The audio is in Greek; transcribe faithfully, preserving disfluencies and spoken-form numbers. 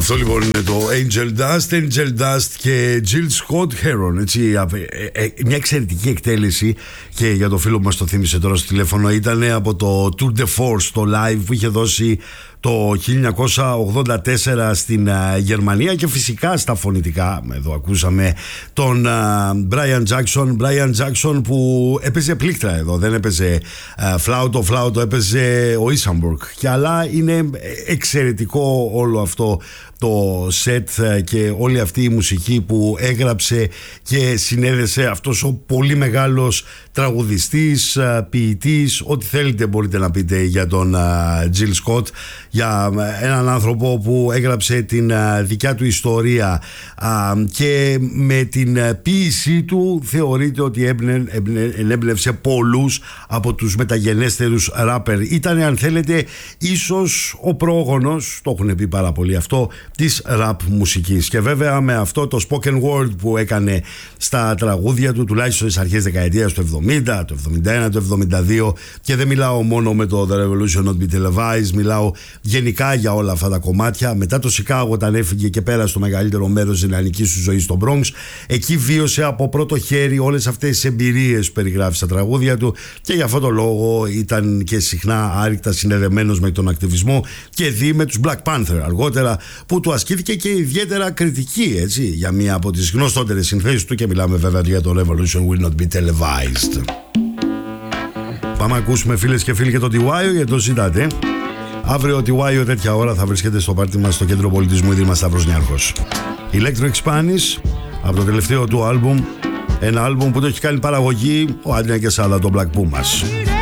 Αυτό λοιπόν είναι το Angel Dust, Angel Dust και Jill Scott Heron. Έτσι, μια εξαιρετική εκτέλεση και για το φίλο που μας το θύμισε τώρα στο τηλέφωνο. Ήταν από το Tour de Force, το live που είχε δώσει το χίλια εννιακόσια ογδόντα τέσσερα στην uh, Γερμανία, και φυσικά στα φωνητικά. Εδώ ακούσαμε τον uh, Brian Jackson, Brian Jackson που έπαιζε πλήκτρα εδώ, δεν έπαιζε uh, φλάουτο, φλάουτο, έπαιζε ο Ισαμπουργκ. Και αλλά είναι εξαιρετικό όλο αυτό το σετ και όλη αυτή η μουσική που έγραψε και συνέδεσε αυτός ο πολύ μεγάλος τραγουδιστής, ποιητής, ό,τι θέλετε μπορείτε να πείτε για τον Jill Scott, για έναν άνθρωπο που έγραψε την δικιά του ιστορία και με την ποίησή του θεωρείται ότι ενέμπνευσε πολλούς από τους μεταγενέστερους ράπερ. Ήταν, αν θέλετε, ίσως ο πρόγονος, το έχουν πει πάρα πολύ αυτό, της ραπ μουσικής. Και βέβαια με αυτό το spoken word που έκανε στα τραγούδια του, τουλάχιστον στις αρχές δεκαετίας του εβδομήντα, το εβδομήντα ένα, το εβδομήντα δύο, και δεν μιλάω μόνο με το The Revolution Not Be Televised, μιλάω γενικά για όλα αυτά τα κομμάτια. Μετά το Σικάγο, όταν έφυγε και πέρασε το μεγαλύτερο μέρος της νεανικής του ζωής στο Bronx, εκεί βίωσε από πρώτο χέρι όλες αυτές τις εμπειρίες που περιγράφει στα τραγούδια του, και για αυτόν τον λόγο ήταν και συχνά άρρηκτα συνδεδεμένος με τον ακτιβισμό, και δει με τους Black Panther αργότερα, που του ασκήθηκε και ιδιαίτερα κριτική, έτσι, για μία από τις γνωστότερες συνθέσεις του, και μιλάμε βέβαια για το Revolution Will Not Be Televised. Πάμε να ακούσουμε, φίλες και φίλοι, και το Τιουάιο, γιατί το ζητάτε. Αύριο ο Τιουάιο τέτοια ώρα θα βρίσκεται στο πάρτι μας στο Κέντρο Πολιτισμού Ίδρυμα Σταύρος Νιάρχος. Electric Spanish, από το τελευταίο του άλμπουμ, ένα άλμπουμ που το έχει κάνει παραγωγή ο Άντρια Κεσάδα, το Black Pumas.